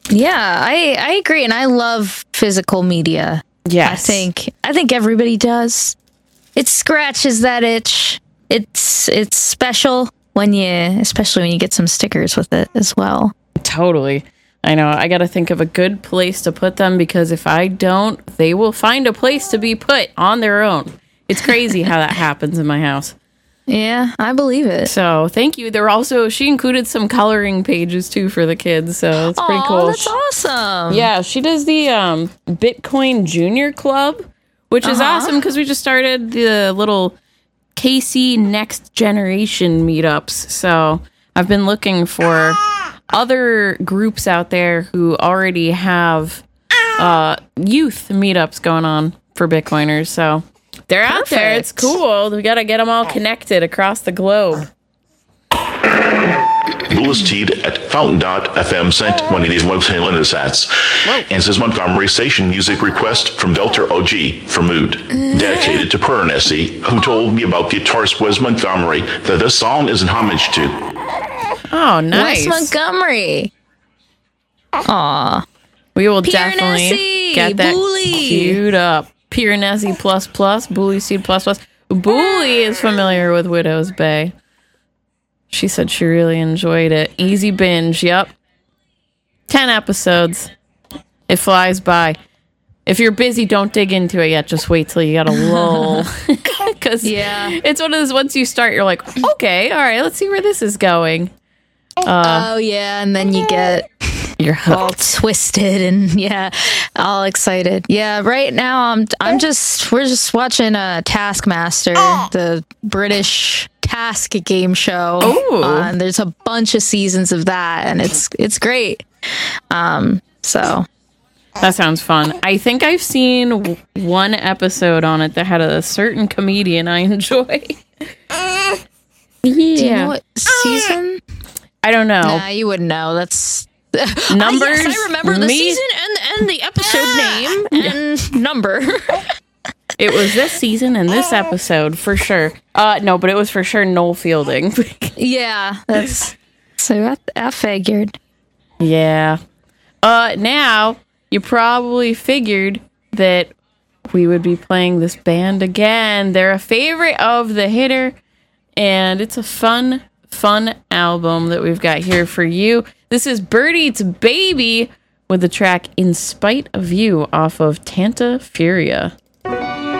Yeah, I agree, and I love physical media. Yes. I think everybody does. It scratches that itch. It's special especially when you get some stickers with it as well. Totally. I know. I got to think of a good place to put them, because if I don't, they will find a place to be put on their own. It's crazy how that happens in my house. Yeah, I believe it. So thank you. She included some coloring pages too for the kids, so it's pretty cool. That's awesome. Yeah, she does the Bitcoin Junior Club, which is awesome because we just started the little KC Next Generation meetups. So I've been looking for other groups out there who already have youth meetups going on for Bitcoiners. So they're out there. It's cool. We got to get them all connected across the globe. Louis Teed at Fountain.fm sent one of these website in sats. And says Montgomery Station music request from Delta OG for Mood. Dedicated to Per Nessie, who told me about guitarist Wes Montgomery that this song is an homage to. Oh, nice. Wes Montgomery. Aw. We will Pierre definitely Nessie, get that Booley. queued up. Pierre Nessie plus, Booley Seed plus. Booley is familiar with Widow's Bay. She said she really enjoyed it. Easy binge, yep. 10 episodes. It flies by. If you're busy, don't dig into it yet. Just wait till you got a lull. Because it's one of those, once you start, you're like, okay, all right, let's see where this is going. And then you get all twisted and all excited. Yeah, right now we're just watching Taskmaster, the British task game show. And there's a bunch of seasons of that, and it's great. So that sounds fun. I think I've seen one episode on it that had a certain comedian I enjoy. Do you know what season? I don't know. Nah, you wouldn't know. That's numbers. Yes, I remember the season and the episode name and number. It was this season and this episode for sure. No, but it was for sure Noel Fielding. Yeah, that's so I figured. Yeah. Now you probably figured that we would be playing this band again. They're a favorite of the hitter, and it's a fun album that we've got here for you. This is Bird Eats Baby with the track In Spite of You off of Tanta Furia.